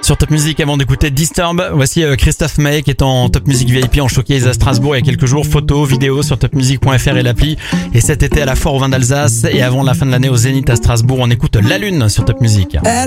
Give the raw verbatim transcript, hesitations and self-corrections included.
Sur Top Music, avant d'écouter Disturb, voici Christophe May qui est en Top Music V I P en showcase à Strasbourg il y a quelques jours. Photos, vidéos sur top music point f r et l'appli. Et cet été à la Foire au Vin d'Alsace et avant la fin de l'année au Zénith à Strasbourg, on écoute La Lune sur Top Music.